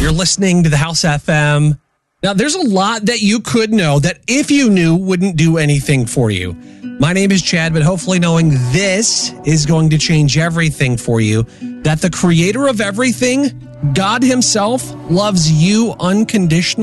You're listening to the House FM. Now, there's a lot that you could know that if you knew wouldn't do anything for you. My name is Chad, but hopefully knowing this is going to change everything for you. That the creator of everything, God himself, loves you unconditionally.